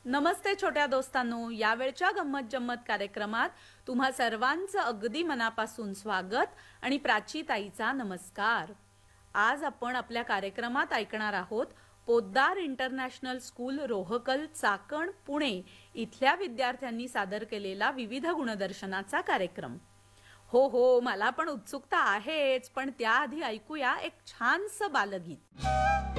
नमस्ते छोट्या दोस्तांनो, यावेळच्या गंमत जम्मत कार्यक्रमात तुम्हा सर्वांचं अगदी मनापासून स्वागत आणि प्राची ताईचा नमस्कार. आज आपण आपल्या कार्यक्रमात ऐकणार आहोत पोद्दार इंटरनॅशनल स्कूल रोहकल चाकण पुणे इथल्या विद्यार्थ्यांनी सादर केलेला विविध गुणदर्शनाचा कार्यक्रम. हो, मला पण उत्सुकता आहेच, पण त्याआधी ऐकूया एक छानसं बालगीत.